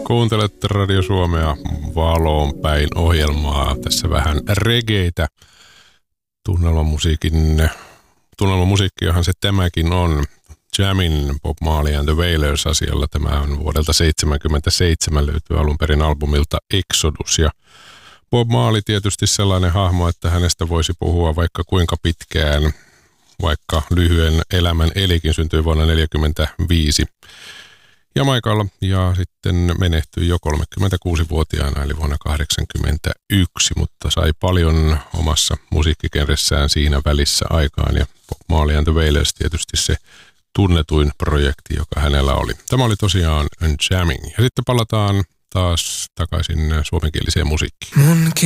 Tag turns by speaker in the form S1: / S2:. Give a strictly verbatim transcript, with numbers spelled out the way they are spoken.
S1: Kuuntelet Radio Suomea Valoon päin ohjelmaa. Tässä vähän regeitä. Tunnelmamusiikin, tunnelmamusiikkiahan se tämäkin on. Jamin Bob Marley and the Wailers -asialla. Tämä on vuodelta seitsemänkymmentäseitsemän, löytyy alun perin albumilta Exodus. Ja Bob Marley tietysti sellainen hahmo, että hänestä voisi puhua vaikka kuinka pitkään, vaikka lyhyen elämän elikin, syntyi vuonna tuhatyhdeksänsataaneljäkymmentäviisi Jamaikalla ja sitten menehtyi jo kolmekymmentäkuusivuotiaana eli vuonna kahdeksankymmentäyksi, mutta sai paljon omassa musiikkikenressään siinä välissä aikaan ja Bob Marley and the Wailers tietysti se tunnetuin projekti, joka hänellä oli. Tämä oli tosiaan Jamming. Ja sitten palataan taas takaisin suomenkieliseen musiikkiin.
S2: Munkin